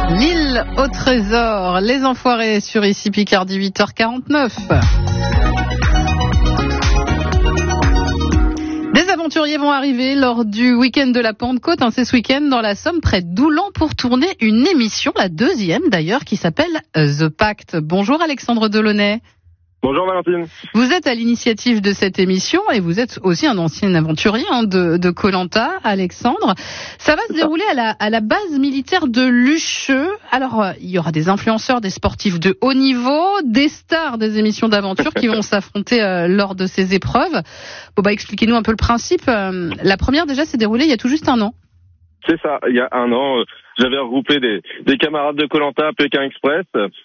L'île au trésor, les enfoirés sur ici Picardie 8h49. Des aventuriers vont arriver lors du week-end de la Pentecôte, c'est ce week-end dans la Somme, près d'Oulan, pour tourner une émission, la deuxième d'ailleurs, qui s'appelle The Pacte. Bonjour Alexandre Delaunay. Bonjour Valentine. Vous êtes à l'initiative de cette émission et vous êtes aussi un ancien aventurier de Koh-Lanta, Alexandre. Ça va se dérouler à la base militaire de Lucheux. Alors, il y aura des influenceurs, des sportifs de haut niveau, des stars des émissions d'aventure qui vont s'affronter lors de ces épreuves. Expliquez-nous un peu le principe. La première déjà s'est déroulée il y a tout juste un an. C'est ça, il y a un an, j'avais regroupé des camarades de Koh-Lanta, Pékin Express,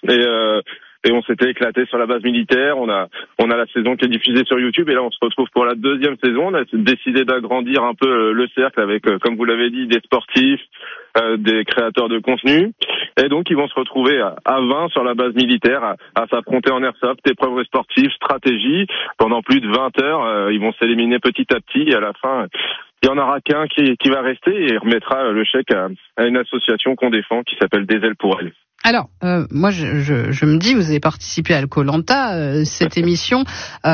et on s'était éclaté sur la base militaire. On a la saison qui est diffusée sur YouTube et là on se retrouve pour la deuxième saison. On a décidé d'agrandir un peu le cercle avec, comme vous l'avez dit, des sportifs, des créateurs de contenu. Et donc ils vont se retrouver à 20 sur la base militaire, à s'affronter en airsoft, épreuves sportives, stratégie. Pendant plus de 20 heures, ils vont s'éliminer petit à petit et à la fin, il y en aura qu'un qui va rester et remettra le chèque à une association qu'on défend qui s'appelle Des ailes pour elle. Alors, moi, je me dis, vous avez participé à Koh-Lanta, cette émission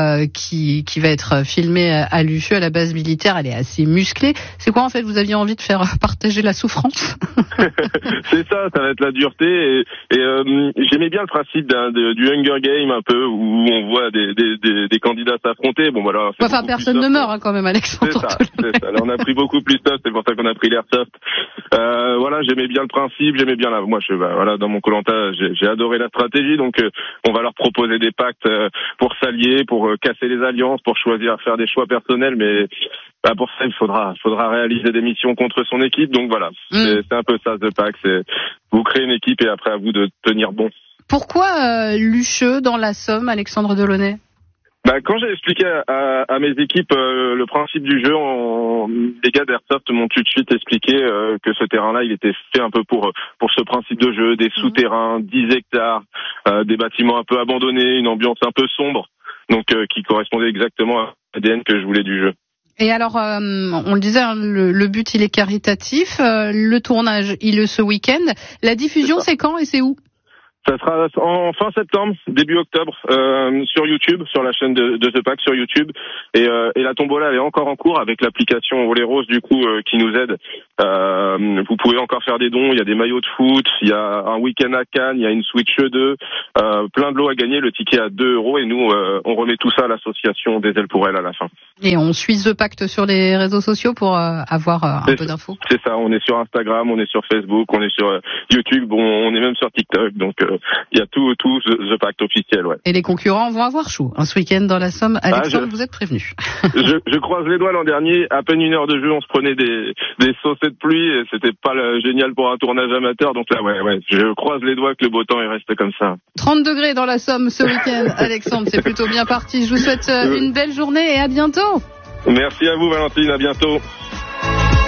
qui va être filmée à Lucheux, à la base militaire, elle est assez musclée. C'est quoi en fait, vous aviez envie de faire partager la souffrance? C'est ça va être la dureté. Et j'aimais bien le principe du Hunger Game un peu, où on voit des candidats s'affronter. Bon voilà. Personne ne meurt quand même, Alexandre. C'est ça. Là, on a pris beaucoup plus soft, c'est pour ça qu'on a pris l'airsoft. Voilà, j'aimais bien le principe, j'aimais bien dans mon Koh-Lanta, j'ai adoré la stratégie, donc on va leur proposer des pactes pour s'allier, pour casser les alliances, pour choisir, faire des choix personnels, mais pour ça il faudra réaliser des missions contre son équipe, donc voilà, c'est un peu ça The Pacte, c'est vous créez une équipe et après à vous de tenir bon. Pourquoi Lucheux dans la Somme, Alexandre Delaunay? Quand j'ai expliqué à mes équipes le principe du jeu, les gars d'Airsoft m'ont tout de suite expliqué que ce terrain-là, il était fait un peu pour ce principe de jeu, des souterrains, 10 hectares, des bâtiments un peu abandonnés, une ambiance un peu sombre, donc qui correspondait exactement à l'ADN que je voulais du jeu. Et alors, on le disait, le but, il est caritatif, le tournage, il est ce week-end. La diffusion, c'est quand et c'est où? Ça sera en fin septembre, début octobre, sur YouTube, sur la chaîne de The Pacte sur YouTube. Et la tombola, elle est encore en cours avec l'application Olé Rose, du coup, qui nous aide. Vous pouvez encore faire des dons. Il y a des maillots de foot, il y a un week-end à Cannes, il y a une Switch 2, plein de lots à gagner. Le ticket à 2 € et nous, on remet tout ça à l'association Des ailes pour elle à la fin. Et on suit The Pacte sur les réseaux sociaux pour avoir un peu d'infos. C'est ça. On est sur Instagram, on est sur Facebook, on est sur YouTube, on est même sur TikTok. Donc il y a tout The Pacte officiel, ouais. Et les concurrents vont avoir chaud ce week-end dans la Somme. Alexandre, vous êtes prévenu. je croise les doigts. L'an dernier, à peine une heure de jeu, on se prenait des saucets de pluie et c'était pas génial pour un tournage amateur. Donc là, ouais, je croise les doigts que le beau temps il reste comme ça. 30 degrés dans la Somme ce week-end, Alexandre, c'est plutôt bien parti. Je vous souhaite une belle journée et à bientôt. Merci à vous, Valentine, à bientôt.